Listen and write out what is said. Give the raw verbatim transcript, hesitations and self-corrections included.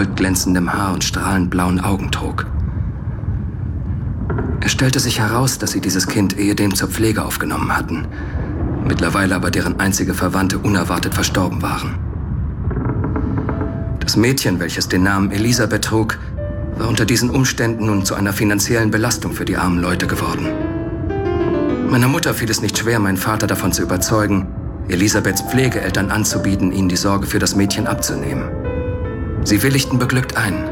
goldglänzendem Haar und strahlend blauen Augen trug. Es stellte sich heraus, dass sie dieses Kind ehedem zur Pflege aufgenommen hatten, mittlerweile aber deren einzige Verwandte unerwartet verstorben waren. Das Mädchen, welches den Namen Elisabeth trug, war unter diesen Umständen nun zu einer finanziellen Belastung für die armen Leute geworden. Meiner Mutter fiel es nicht schwer, meinen Vater davon zu überzeugen, Elisabeths Pflegeeltern anzubieten, ihnen die Sorge für das Mädchen abzunehmen. Sie willigten beglückt ein.